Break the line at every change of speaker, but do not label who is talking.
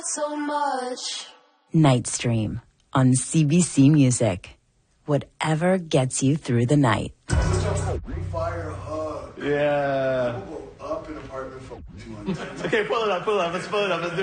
so much.
Nightstream on CBC Music. Whatever gets you through the night.
Fire hug.
Yeah.
We'll go up an apartment for 200.
Okay, pull it up. Let's pull it up. Let's do